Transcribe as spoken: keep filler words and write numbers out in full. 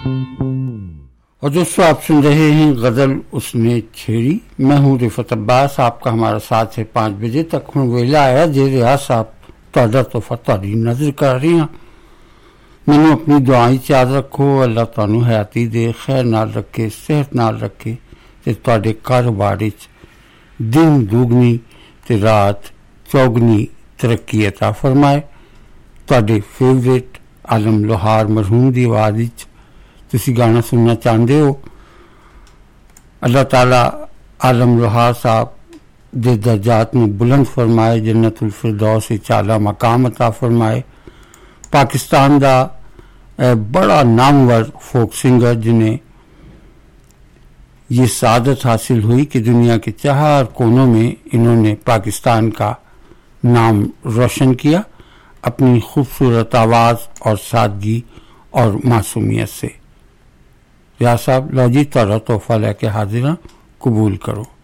और दोस्तों आप सुन रहे हैं गजल उसने छेड़ी। मैं हूं रिफत अब्बास, आपका हमारा साथ है पाँच बजे तक। हूँ वेला आया जे रिया साहब तुहाडा तोहफा तुहाडी नजर कर रही हाँ। मैनू अपनी दुआई च याद रखो, अल्लाह तुहानू हयाती दे, खैर नाल रखे, सेहत नाल रखे ते तुहाडे कारोबार विच दिन दुगनी ते रात चौगनी तरक्की अता फरमाए। तुहाडे फेवरेट आलम लोहार मरहूम दी आवाज़ विच तुसी गाना सुनना चाहते हो। अल्लाह ताला आलम लोहार साहब दे दर्जात में बुलंद फरमाए, जन्नतुल फिरदौस विच आला मकाम अता फरमाए। पाकिस्तान दा बड़ा नामवर फोक सिंगर जिन्हें ये सादत हासिल हुई कि दुनिया के चार कोनों में इन्होंने पाकिस्तान का नाम रोशन किया अपनी खूबसूरत आवाज़ और सादगी और मासूमियत से। या साहब लो जी तुहाडा तोहफा लैके हाजिर हाँ, कबूल करो।